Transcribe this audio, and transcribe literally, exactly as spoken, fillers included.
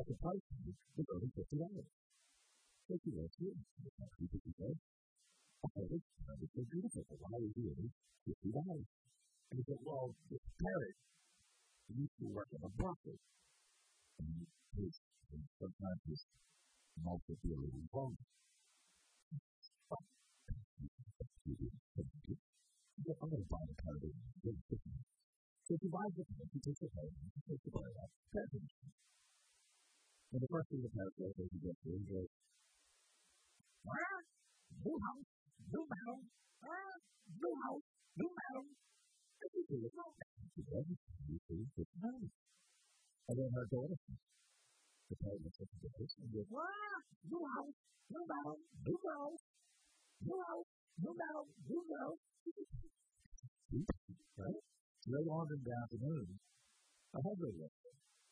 But the price was only fifty dollars. fifty dollars here. People said, oh, this is so beautiful. Why is it only fifty dollars? And he said, well, this parrot used to work on a brothel. And his, and sometimes his mouth would be a little wrong. I'm going to buy the parrot. So he buys the parrot, he takes the parrot, he takes the parrot out, parrot. And the first thing the parrot does is he gets there, he goes, ah, new house, new metal, ah, new house, new metal. And he goes, no, he doesn't, he says, it's nice. And then her daughter, the parrot looks at the daughter and goes, ah, new house, new metal, new metal, new house, new metal, new metal. Right? So they wandered down to the moon. I had to look.